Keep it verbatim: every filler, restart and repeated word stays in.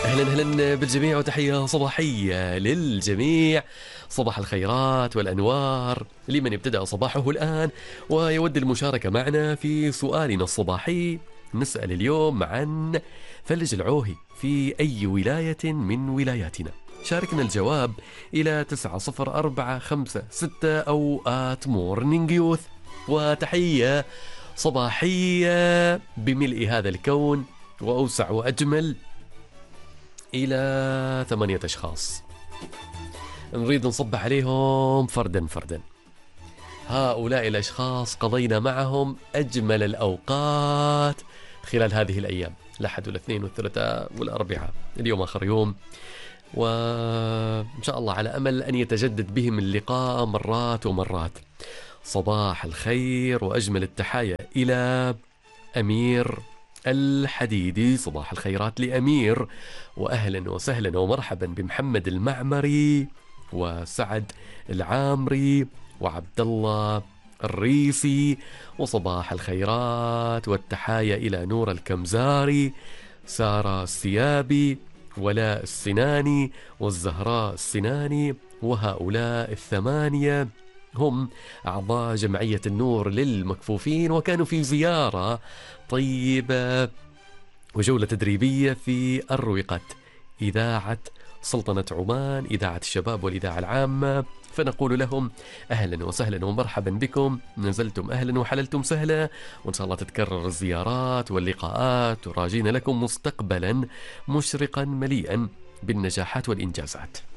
أهلا أهلا بالجميع وتحية صباحية للجميع. صباح الخيرات والأنوار لمن ابتدأ صباحه الآن ويود المشاركة معنا في سؤالنا الصباحي. نسأل اليوم عن فلج العوهي في أي ولاية من ولاياتنا؟ شاركنا الجواب إلى تسعة صفر أربعة خمسة ستة أو آت مورنينج يوث. وتحية صباحية بملء هذا الكون وأوسع وأجمل إلى ثمانية أشخاص نريد نصبح عليهم فردا فردا. هؤلاء الأشخاص قضينا معهم أجمل الأوقات خلال هذه الأيام، الأحد والاثنين والثلاثاء والأربعاء، اليوم آخر يوم، وإن شاء الله على أمل أن يتجدد بهم اللقاء مرات ومرات. صباح الخير وأجمل التحايا إلى أمير الحديدي. صباح الخيرات لأمير، وأهلا وسهلا ومرحبا بمحمد المعمري وسعد العامري وعبد الله الريسي. وصباح الخيرات والتحايا إلى نور الكمزاري، سارة السيابي، ولاء السناني، والزهراء السناني. وهؤلاء الثمانية هم أعضاء جمعية النور للمكفوفين، وكانوا في زيارة طيبة وجولة تدريبية في أروقة إذاعة سلطنة عمان، إذاعة الشباب والإذاعة العامة. فنقول لهم أهلا وسهلا ومرحبا بكم، نزلتم أهلا وحللتم سهلا، وإن شاء الله تتكرر الزيارات واللقاءات، وراجين لكم مستقبلا مشرقا مليئا بالنجاحات والإنجازات.